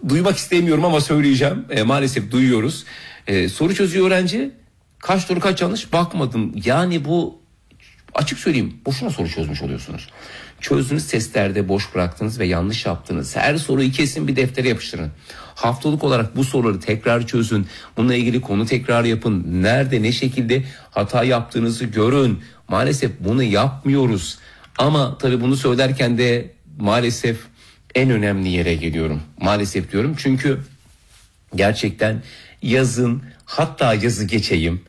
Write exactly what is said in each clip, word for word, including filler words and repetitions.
duymak istemiyorum ama söyleyeceğim. E, maalesef duyuyoruz. E, soru çözüyor öğrenci. Kaç doğru kaç yanlış bakmadım. Yani bu, açık söyleyeyim, boşuna soru çözmüş oluyorsunuz. Çözdüğünüz testlerde boş bıraktınız ve yanlış yaptınız. Her soruyu kesin bir deftere yapıştırın. Haftalık olarak bu soruları tekrar çözün. Bununla ilgili konu tekrar yapın. Nerede ne şekilde hata yaptığınızı görün. Maalesef bunu yapmıyoruz. Ama tabii bunu söylerken de maalesef en önemli yere geliyorum. Maalesef diyorum çünkü gerçekten yazın, hatta yazı geçeyim,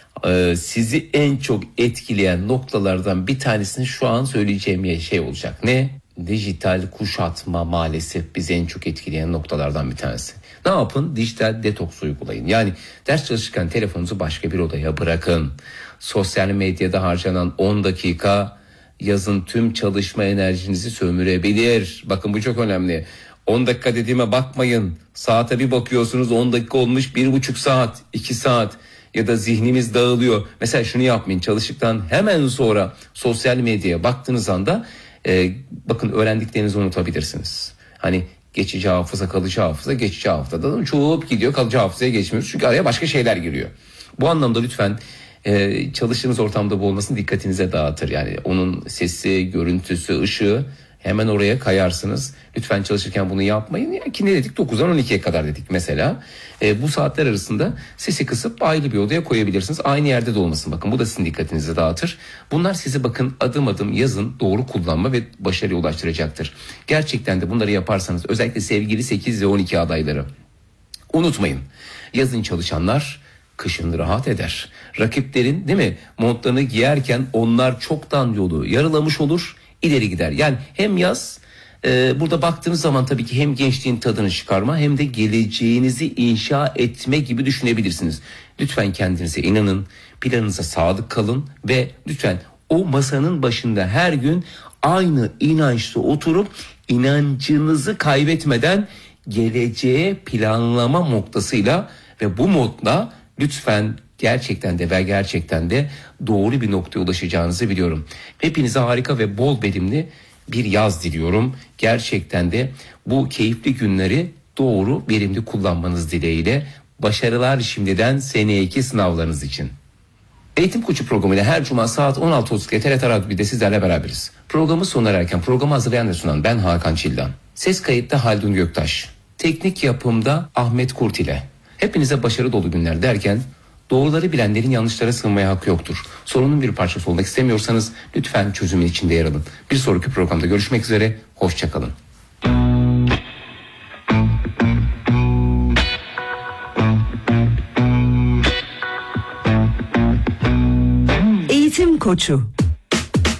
sizi en çok etkileyen noktalardan bir tanesini şu an söyleyeceğim şey olacak. Ne? Dijital kuşatma maalesef bizi en çok etkileyen noktalardan bir tanesi. Ne yapın? Dijital detoks uygulayın. Yani ders çalışırken telefonunuzu başka bir odaya bırakın. Sosyal medyada harcanan on dakika yazın tüm çalışma enerjinizi sömürebilir. Bakın bu çok önemli. on dakika dediğime bakmayın. Saate bir bakıyorsunuz, on dakika olmuş, bir buçuk saat, iki saat ya da zihnimiz dağılıyor. Mesela şunu yapmayın, çalıştıktan hemen sonra sosyal medyaya baktığınız anda e, bakın öğrendiklerinizi unutabilirsiniz. Hani geçici hafıza, kalıcı hafıza, geçici hafızada çoğup gidiyor, kalıcı hafızaya geçmiyoruz. Çünkü araya başka şeyler giriyor. Bu anlamda lütfen e, çalıştığınız ortamda bu olmasını dikkatinize dağıtır. Yani onun sesi, görüntüsü, ışığı hemen oraya kayarsınız. Lütfen çalışırken bunu yapmayın. Ya ki ne dedik? dokuzdan on ikiye kadar dedik mesela. E, bu saatler arasında sesi kısıp ayrı bir odaya koyabilirsiniz. Aynı yerde de olmasın bakın. Bu da sizin dikkatinizi dağıtır. Bunlar sizi bakın adım adım yazın doğru kullanma ve başarıya ulaştıracaktır. Gerçekten de bunları yaparsanız, özellikle sevgili sekiz ve on iki adayları, unutmayın. Yazın çalışanlar kışın rahat eder. Rakiplerin değil mi montlarını giyerken onlar çoktan yolu yarılamış olur, ileri gider. Yani hem yaz e, burada baktığınız zaman tabii ki hem gençliğin tadını çıkarma hem de geleceğinizi inşa etme gibi düşünebilirsiniz. Lütfen kendinize inanın, planınıza sadık kalın ve lütfen o masanın başında her gün aynı inançla oturup inancınızı kaybetmeden geleceğe planlama noktasıyla ve bu modla lütfen gerçekten de ve gerçekten de doğru bir noktaya ulaşacağınızı biliyorum. Hepinize harika ve bol verimli bir yaz diliyorum. Gerçekten de bu keyifli günleri doğru, verimli kullanmanız dileğiyle. Başarılar şimdiden seneki sınavlarınız için. Eğitim Koçu programıyla her cuma saat on altı otuzda T R T Radyo'da sizlerle beraberiz. Programı sona erken programı hazırlayan ve sunan ben Hakan Çildan. Ses kayıtta Haldun Göktaş. Teknik yapımda Ahmet Kurt ile. Hepinize başarı dolu günler derken, doğruları bilenlerin yanlışlara sığınmaya hakkı yoktur. Sorunun bir parçası olmak istemiyorsanız lütfen çözümün içinde yer alın. Bir sonraki programda görüşmek üzere, hoşça kalın. Eğitim Koçu.